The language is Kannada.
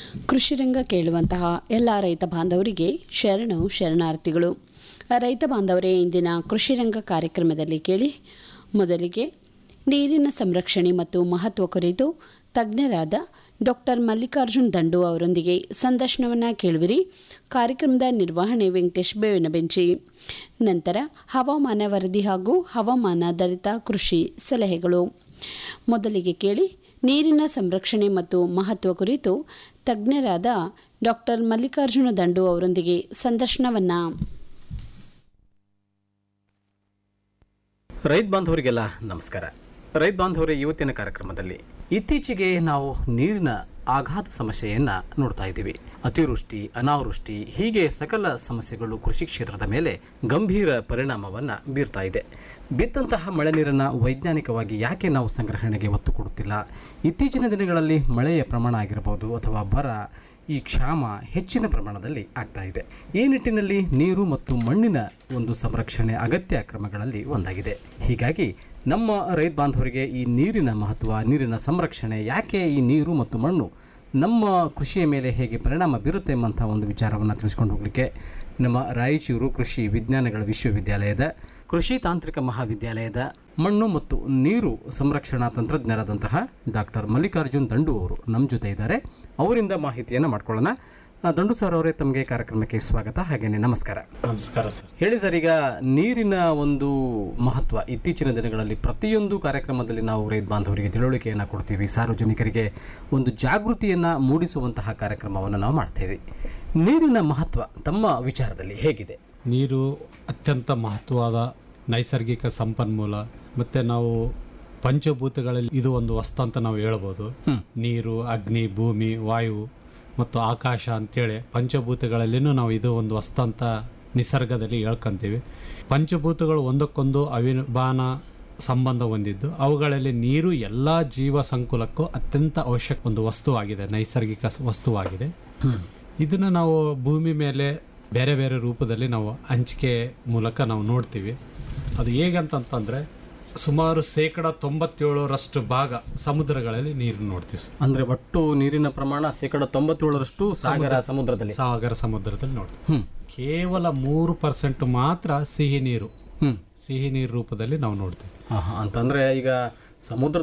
ಕೃಷಿರಂಗ ಕೇಳುವಂತಹ ಎಲ್ಲ ರೈತ ಬಾಂಧವರಿಗೆ ಶರಣಾರ್ಥಿಗಳು. ರೈತ ಬಾಂಧವರೇ, ಇಂದಿನ ಕೃಷಿರಂಗ ಕಾರ್ಯಕ್ರಮದಲ್ಲಿ ಕೇಳಿ. ಮೊದಲಿಗೆ ನೀರಿನ ಸಂರಕ್ಷಣೆ ಮತ್ತು ಮಹತ್ವ ಕುರಿತು ತಜ್ಞರಾದ ಡಾಕ್ಟರ್ ಮಲ್ಲಿಕಾರ್ಜುನ್ ದಂಡು ಅವರೊಂದಿಗೆ ಸಂದರ್ಶನವನ್ನು ಕೇಳುವಿರಿ. ಕಾರ್ಯಕ್ರಮದ ನಿರ್ವಹಣೆ ವೆಂಕಟೇಶ್ ಬೇವಿನ ಬೆಂಚಿ. ನಂತರ ಹವಾಮಾನ ವರದಿ ಹಾಗೂ ಹವಾಮಾನಾಧಾರಿತ ಕೃಷಿ ಸಲಹೆಗಳು. ಮೊದಲಿಗೆ ಕೇಳಿ ನೀರಿನ ಸಂರಕ್ಷಣೆ ಮತ್ತು ಮಹತ್ವ ಕುರಿತು ತಜ್ಞರಾದ ಡಾಕ್ಟರ್ ಮಲ್ಲಿಕಾರ್ಜುನ ದಂಡು ಅವರೊಂದಿಗೆ ಸಂದರ್ಶನವನ್ನು. ರೈತ ಬಾಂಧವರಿಗೆಲ್ಲ ನಮಸ್ಕಾರ. ರೈತ ಬಾಂಧವರೇ, ಇವತ್ತಿನ ಕಾರ್ಯಕ್ರಮದಲ್ಲಿ ಇತ್ತೀಚೆಗೆ ನಾವು ನೀರಿನ ಆಘಾತ ಸಮಸ್ಯೆಯನ್ನು ನೋಡ್ತಾ ಇದ್ದೀವಿ. ಅತಿವೃಷ್ಟಿ, ಅನಾವೃಷ್ಟಿ ಹೀಗೆ ಸಕಲ ಸಮಸ್ಯೆಗಳು ಕೃಷಿ ಕ್ಷೇತ್ರದ ಮೇಲೆ ಗಂಭೀರ ಪರಿಣಾಮವನ್ನು ಬೀರ್ತಾ ಇದೆ. ಬಿದ್ದಂತಹ ಮಳೆ ನೀರನ್ನು ವೈಜ್ಞಾನಿಕವಾಗಿ ಯಾಕೆ ನಾವು ಸಂಗ್ರಹಣೆಗೆ ಒತ್ತು ಕೊಡುತ್ತಿಲ್ಲ? ಇತ್ತೀಚಿನ ದಿನಗಳಲ್ಲಿ ಮಳೆಯ ಪ್ರಮಾಣ ಆಗಿರಬಹುದು ಅಥವಾ ಬರ, ಈ ಕ್ಷಾಮ ಹೆಚ್ಚಿನ ಪ್ರಮಾಣದಲ್ಲಿ ಆಗ್ತಾ ಇದೆ. ಈ ನಿಟ್ಟಿನಲ್ಲಿ ನೀರು ಮತ್ತು ಮಣ್ಣಿನ ಒಂದು ಸಂರಕ್ಷಣೆ ಅಗತ್ಯ ಕ್ರಮಗಳಲ್ಲಿ ಒಂದಾಗಿದೆ. ಹೀಗಾಗಿ ನಮ್ಮ ರೈತ ಬಾಂಧವರಿಗೆ ಈ ನೀರಿನ ಮಹತ್ವ, ನೀರಿನ ಸಂರಕ್ಷಣೆ, ಯಾಕೆ ಈ ನೀರು ಮತ್ತು ಮಣ್ಣು ನಮ್ಮ ಕೃಷಿಯ ಮೇಲೆ ಹೇಗೆ ಪರಿಣಾಮ ಬೀರುತ್ತೆ ಎಂಬಂಥ ಒಂದು ವಿಚಾರವನ್ನು ತಿಳಿಸ್ಕೊಂಡು ಹೋಗಲಿಕ್ಕೆ ನಮ್ಮ ರಾಯಚೂರು ಕೃಷಿ ವಿಜ್ಞಾನಗಳ ವಿಶ್ವವಿದ್ಯಾಲಯದ ಕೃಷಿ ತಾಂತ್ರಿಕ ಮಹಾವಿದ್ಯಾಲಯದ ಮಣ್ಣು ಮತ್ತು ನೀರು ಸಂರಕ್ಷಣಾ ತಂತ್ರಜ್ಞರಾದಂತಹ ಡಾಕ್ಟರ್ ಮಲ್ಲಿಕಾರ್ಜುನ್ ದಂಡು ಅವರು ನಮ್ಮ ಜೊತೆ ಇದ್ದಾರೆ. ಅವರಿಂದ ಮಾಹಿತಿಯನ್ನು ಮಾಡ್ಕೊಳ್ಳೋಣ. ದಂಡು ಸರ್ ಅವರೇ, ತಮಗೆ ಕಾರ್ಯಕ್ರಮಕ್ಕೆ ಸ್ವಾಗತ, ಹಾಗೇನೆ ನಮಸ್ಕಾರ. ನಮಸ್ಕಾರ ಸರ್. ಹೇಳಿ ಸರ್, ಈಗ ನೀರಿನ ಒಂದು ಮಹತ್ವ ಇತ್ತೀಚಿನ ದಿನಗಳಲ್ಲಿ ಪ್ರತಿಯೊಂದು ಕಾರ್ಯಕ್ರಮದಲ್ಲಿ ನಾವು ರೈತ ಬಾಂಧವರಿಗೆ ತಿಳುವಳಿಕೆಯನ್ನು ಕೊಡ್ತೀವಿ, ಸಾರ್ವಜನಿಕರಿಗೆ ಒಂದು ಜಾಗೃತಿಯನ್ನು ಮೂಡಿಸುವಂತಹ ಕಾರ್ಯಕ್ರಮವನ್ನು ನಾವು ಮಾಡ್ತೇವೆ. ನೀರಿನ ಮಹತ್ವ ತಮ್ಮ ವಿಚಾರದಲ್ಲಿ ಹೇಗಿದೆ? ನೀರು ಅತ್ಯಂತ ಮಹತ್ವವಾದ ನೈಸರ್ಗಿಕ ಸಂಪನ್ಮೂಲ. ಮತ್ತು ನಾವು ಪಂಚಭೂತಗಳಲ್ಲಿ ಇದು ಒಂದು ವಸ್ತು ಅಂತ ನಾವು ಹೇಳ್ಬೋದು. ನೀರು, ಅಗ್ನಿ, ಭೂಮಿ, ವಾಯು ಮತ್ತು ಆಕಾಶ ಅಂತೇಳಿ ಪಂಚಭೂತಗಳಲ್ಲಿನೂ ನಾವು ಇದು ಒಂದು ವಸ್ತು ಅಂತ ನಿಸರ್ಗದಲ್ಲಿ ಹೇಳ್ಕೊಂತೀವಿ. ಪಂಚಭೂತಗಳು ಒಂದಕ್ಕೊಂದು ಅವಿಭಾನ ಸಂಬಂಧ ಹೊಂದಿದ್ದು, ಅವುಗಳಲ್ಲಿ ನೀರು ಎಲ್ಲ ಜೀವ ಸಂಕುಲಕ್ಕೂ ಅತ್ಯಂತ ಅವಶ್ಯಕ ಒಂದು ವಸ್ತುವಾಗಿದೆ, ನೈಸರ್ಗಿಕ ವಸ್ತುವಾಗಿದೆ. ಇದನ್ನು ನಾವು ಭೂಮಿ ಮೇಲೆ ಬೇರೆ ಬೇರೆ ರೂಪದಲ್ಲಿ ನಾವು ಹಂಚಿಕೆ ಮೂಲಕ ನಾವು ನೋಡ್ತೀವಿ. ಅದು ಹೇಗಂತಂತಂದರೆ ಸುಮಾರು 97% ಭಾಗ ಸಮುದ್ರಗಳಲ್ಲಿ ನೀರು ನೋಡ್ತೀವಿ ಸರ್. ಅಂದರೆ ಒಟ್ಟು ನೀರಿನ ಪ್ರಮಾಣ 97% ಸಾಗರ ಸಮುದ್ರದಲ್ಲಿ ನೋಡ್ತೀವಿ. ಕೇವಲ 3% ಮಾತ್ರ ಸಿಹಿ ನೀರು ರೂಪದಲ್ಲಿ ನಾವು ನೋಡ್ತೀವಿ. ಅಂತಂದರೆ ಈಗ ಸಮುದ್ರ